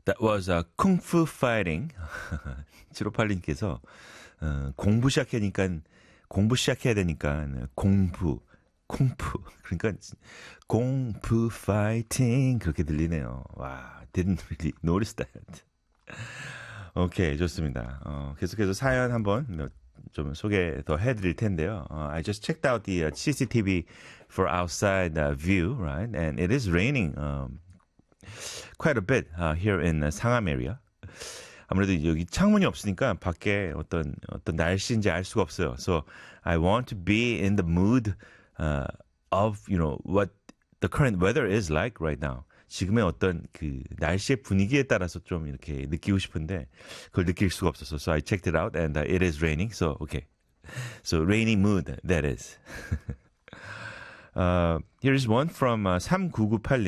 That was Kung Fu Fighting. 7582님께서 공부 시작해야 되니까 공부 쿵푸 그러니까 공부 파이팅 그렇게 들리네요. 와, didn't really notice that. 오케이, 좋습니다. 계속해서 사연 한번 좀 소개 더 해드릴 텐데요. I just checked out the CCTV for outside view, right? And it is raining quite a bit here in 상암 area. 아무래도 여기 창문이 없으니까 밖에 어떤 날씨인지 알 수가 없어요. So I want to be in the mood of, what the current weather is like right now. 지금의 어떤 그 날씨의 분위기에 따라서 좀 이렇게 느끼고 싶은데 그걸 느낄 수가 없어서. So I checked it out and it is raining. So okay. So rainy mood, that is. Here's one from 3998님.